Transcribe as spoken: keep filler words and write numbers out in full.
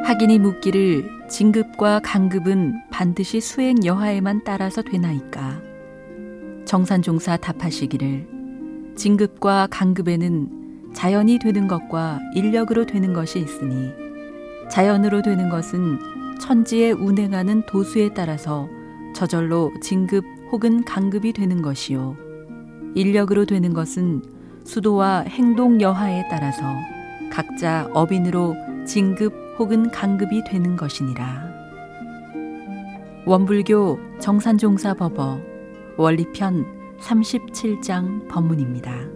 학인이 묻기를 진급과 강급은 반드시 수행 여하에만 따라서 되나이까? 정산종사 답하시기를 진급과 강급에는 자연이 되는 것과 인력으로 되는 것이 있으니 자연으로 되는 것은 천지에 운행하는 도수에 따라서 저절로 진급 혹은 강급이 되는 것이요, 인력으로 되는 것은 수도와 행동 여하에 따라서 각자 업인으로 진급 혹은 강급이 되는 것이니라. 원불교 정산종사법어 원리편 삼십칠 장 법문입니다.